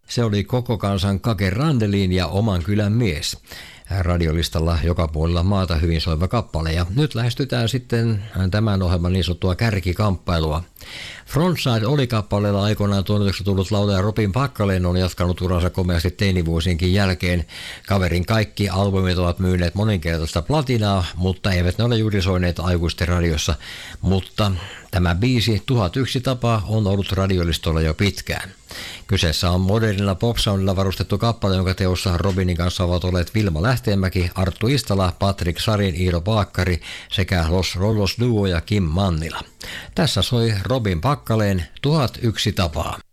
Se oli koko kansan Kake Randelin ja Oman kylän mies. Radiolistalla joka puolella maata hyvin soiva kappale. Ja nyt lähestytään sitten tämän ohjelman niin sanottua kärkikamppailua. Frontside oli kappaleella aikoinaan tunnetuksi tullut laulaja Robin Packalén on jatkanut uransa komeasti teinivuosienkin jälkeen. Kaverin kaikki albumit ovat myyneet moninkertaista platinaa, mutta eivät ne ole juuri soineet aikuisten radiossa. Mutta tämä biisi 1001 tapa on ollut radiolistolla jo pitkään. Kyseessä on modernilla popsoundilla varustettu kappale, jonka teossa Robinin kanssa ovat olleet Vilma Lähteenmäki, Arttu Istala, Patrik Sarin, Iiro Paakkari sekä Los Rollos Duo ja Kim Mannila. Tässä soi Robin Packalén 1001 tapaa.